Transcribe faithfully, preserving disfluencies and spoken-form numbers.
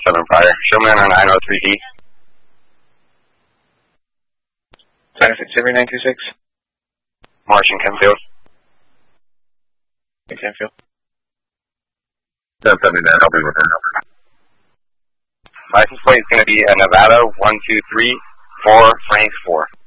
seven prior. Show me on our nine oh three D. Science Xavier nine two six. Martian Kenfield. Hey, Kenfield. ten seventy-nine, I'll be with her. License plate is going to be a Nevada one two three four Frank four.